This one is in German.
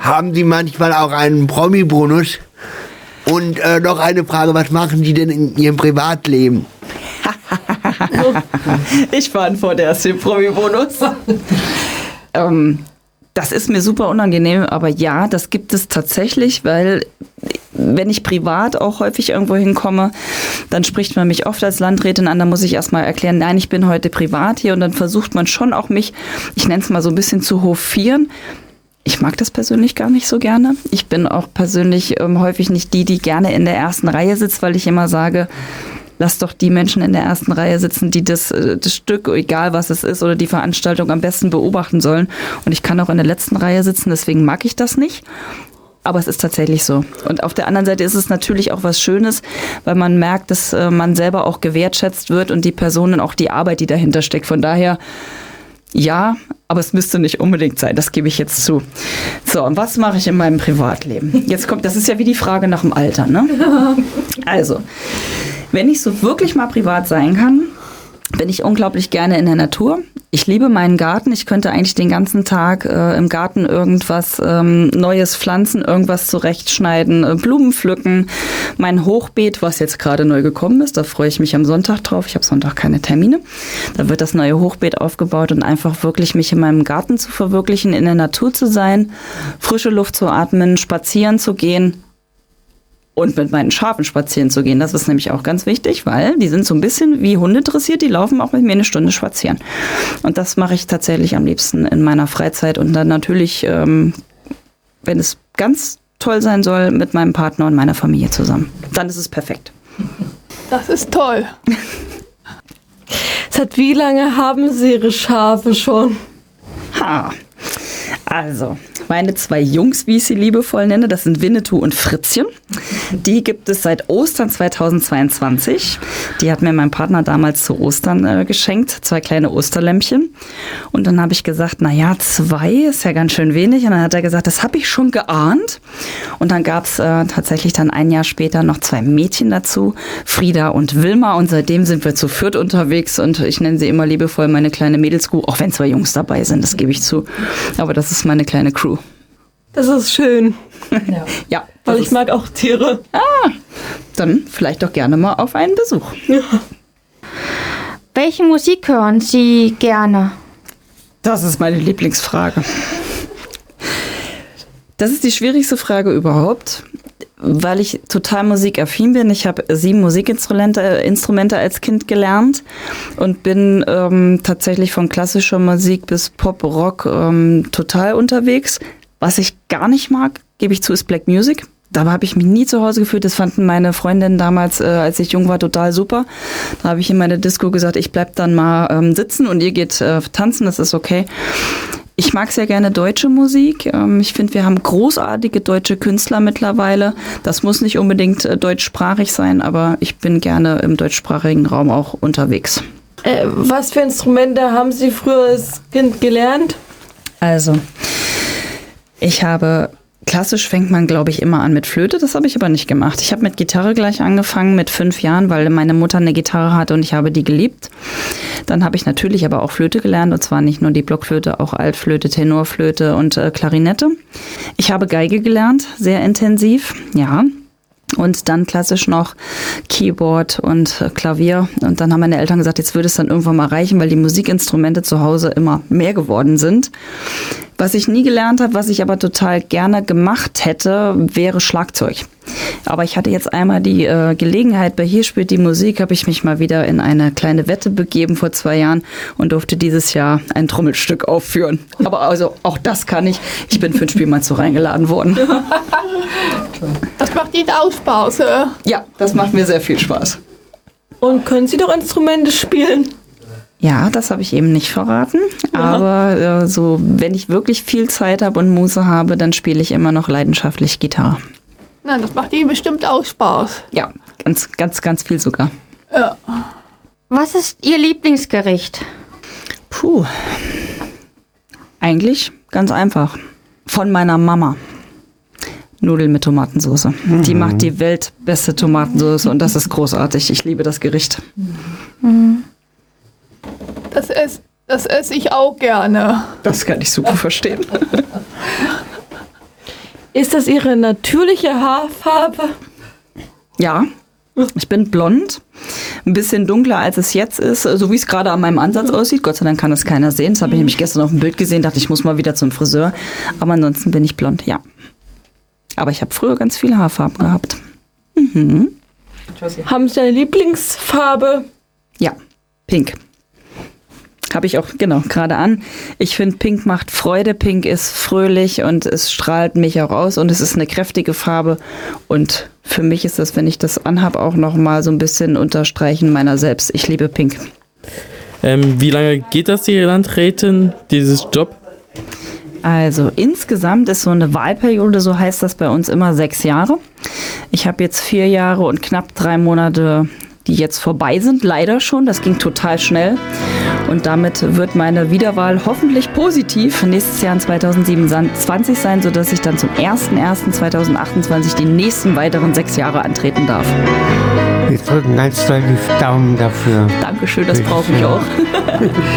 Haben Sie manchmal auch einen Promi-Bonus? Und noch eine Frage, was machen Sie denn in Ihrem Privatleben? Ich beantworte erst den Promi-Bonus. Das ist mir super unangenehm, aber ja, das gibt es tatsächlich, weil wenn ich privat auch häufig irgendwo hinkomme, dann spricht man mich oft als Landrätin an, dann muss ich erstmal erklären, nein, ich bin heute privat hier und dann versucht man schon auch mich, ich nenne es mal so ein bisschen zu hofieren. Ich mag das persönlich gar nicht so gerne. Ich bin auch persönlich häufig nicht die gerne in der ersten Reihe sitzt, weil ich immer sage, lass doch die Menschen in der ersten Reihe sitzen, die das Stück, egal was es ist, oder die Veranstaltung am besten beobachten sollen. Und ich kann auch in der letzten Reihe sitzen, deswegen mag ich das nicht. Aber es ist tatsächlich so. Und auf der anderen Seite ist es natürlich auch was Schönes, weil man merkt, dass man selber auch gewertschätzt wird und die Personen auch die Arbeit, die dahinter steckt. Von daher, ja, aber es müsste nicht unbedingt sein, das gebe ich jetzt zu. So, und was mache ich in meinem Privatleben? Jetzt kommt, das ist ja wie die Frage nach dem Alter, ne? Also, wenn ich so wirklich mal privat sein kann, bin ich unglaublich gerne in der Natur. Ich liebe meinen Garten. Ich könnte eigentlich den ganzen Tag im Garten irgendwas Neues pflanzen, irgendwas zurechtschneiden, Blumen pflücken. Mein Hochbeet, was jetzt gerade neu gekommen ist, da freue ich mich am Sonntag drauf. Ich habe Sonntag keine Termine. Da wird das neue Hochbeet aufgebaut und einfach wirklich mich in meinem Garten zu verwirklichen, in der Natur zu sein, frische Luft zu atmen, spazieren zu gehen. Und mit meinen Schafen spazieren zu gehen. Das ist nämlich auch ganz wichtig, weil die sind so ein bisschen wie Hunde dressiert, die laufen auch mit mir eine Stunde spazieren. Und das mache ich tatsächlich am liebsten in meiner Freizeit. Und dann natürlich, wenn es ganz toll sein soll, mit meinem Partner und meiner Familie zusammen. Dann ist es perfekt. Das ist toll. Seit wie lange haben Sie Ihre Schafe schon? Also, meine zwei Jungs, wie ich sie liebevoll nenne, das sind Winnetou und Fritzchen. Die gibt es seit Ostern 2022. Die hat mir mein Partner damals zu Ostern geschenkt, 2 kleine Osterlämpchen. Und dann habe ich gesagt, 2 ist ja ganz schön wenig. Und dann hat er gesagt, das habe ich schon geahnt. Und dann gab es tatsächlich dann ein Jahr später noch 2 Mädchen dazu, Frieda und Wilma. Und seitdem sind wir zu viert unterwegs. Und ich nenne sie immer liebevoll meine kleine Mädelskuh, auch wenn 2 Jungs dabei sind, das gebe ich zu. Aber das ist meine kleine Crew. Das ist schön. Ja, weil ich mag auch Tiere. Dann vielleicht doch gerne mal auf einen Besuch. Ja. Welche Musik hören Sie gerne? Das ist meine Lieblingsfrage. Das ist die schwierigste Frage überhaupt, weil ich total musikaffin bin. Ich habe 7 Musikinstrumente als Kind gelernt und bin tatsächlich von klassischer Musik bis Pop, Rock total unterwegs. Was ich gar nicht mag, gebe ich zu, ist Black Music. Da habe ich mich nie zu Hause gefühlt. Das fanden meine Freundinnen damals, als ich jung war, total super. Da habe ich in meiner Disco gesagt, ich bleib dann mal sitzen und ihr geht tanzen, das ist okay. Ich mag sehr gerne deutsche Musik. Ich finde, wir haben großartige deutsche Künstler mittlerweile. Das muss nicht unbedingt deutschsprachig sein, aber ich bin gerne im deutschsprachigen Raum auch unterwegs. Was für Instrumente haben Sie früher als Kind gelernt? Also, klassisch fängt man, glaube ich, immer an mit Flöte. Das habe ich aber nicht gemacht. Ich habe mit Gitarre gleich angefangen, mit 5 Jahren, weil meine Mutter eine Gitarre hatte und ich habe die geliebt. Dann habe ich natürlich aber auch Flöte gelernt, und zwar nicht nur die Blockflöte, auch Altflöte, Tenorflöte und Klarinette. Ich habe Geige gelernt, sehr intensiv, ja. Und dann klassisch noch Keyboard und Klavier. Und dann haben meine Eltern gesagt, jetzt würde es dann irgendwann mal reichen, weil die Musikinstrumente zu Hause immer mehr geworden sind. Was ich nie gelernt habe, was ich aber total gerne gemacht hätte, wäre Schlagzeug. Aber ich hatte jetzt einmal die Gelegenheit, bei Hier spielt die Musik, habe ich mich mal wieder in eine kleine Wette begeben vor 2 Jahren und durfte dieses Jahr ein Trommelstück aufführen. Aber also auch das kann ich. Ich bin für ein Spiel mal so reingeladen worden. Das macht Ihnen auch Spaß, ja? Ja, das macht mir sehr viel Spaß. Und können Sie doch Instrumente spielen? Ja, das habe ich eben nicht verraten. Ja. Aber so, wenn ich wirklich viel Zeit habe und Muße habe, dann spiele ich immer noch leidenschaftlich Gitarre. Nein, das macht Ihnen bestimmt auch Spaß. Ja, ganz, ganz, ganz viel sogar. Ja. Was ist Ihr Lieblingsgericht? Puh. Eigentlich ganz einfach. Von meiner Mama. Nudeln mit Tomatensauce. Die macht die weltbeste Tomatensauce und das ist großartig. Ich liebe das Gericht. Das esse ich auch gerne. Das kann ich super verstehen. Ist das Ihre natürliche Haarfarbe? Ja, ich bin blond, ein bisschen dunkler als es jetzt ist, so wie es gerade an meinem Ansatz aussieht. Gott sei Dank kann das keiner sehen. Das habe ich nämlich gestern auf dem Bild gesehen, dachte ich muss mal wieder zum Friseur. Aber ansonsten bin ich blond, ja. Aber ich habe früher ganz viele Haarfarben gehabt. Mhm. Haben Sie eine Lieblingsfarbe? Ja, pink. Habe ich auch, genau, gerade an. Ich finde, Pink macht Freude, Pink ist fröhlich und es strahlt mich auch aus und es ist eine kräftige Farbe. Und für mich ist das, wenn ich das anhabe, auch nochmal so ein bisschen Unterstreichen meiner selbst. Ich liebe Pink. Wie lange geht das, die Landrätin, dieses Job? Also insgesamt ist so eine Wahlperiode, so heißt das bei uns immer 6 Jahre. Ich habe jetzt 4 Jahre und knapp 3 Monate, die jetzt vorbei sind, leider schon. Das ging total schnell. Und damit wird meine Wiederwahl hoffentlich positiv nächstes Jahr in 2027 sein, sodass ich dann zum 01.01.2028 die nächsten weiteren 6 Jahre antreten darf. Wir drücken ganz doll die Daumen dafür. Dankeschön, das brauche ich auch.